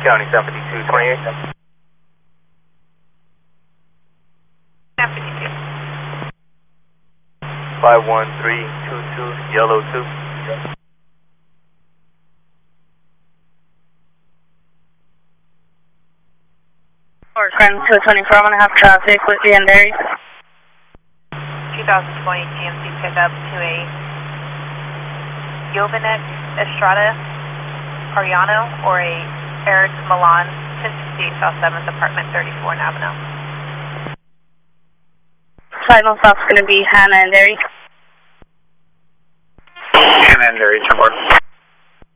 County 75228. 51322, yellow 2. Crime 224, I'm going to have traffic with the Anderi. 2020 GMC pickup to a Jovanek Estrada Ariano or a Eric Milan, 1068 South 7th, apartment 34 in Avenel. Final stop's going to be Hannah Anderi. Hannah Anderi, 10-4.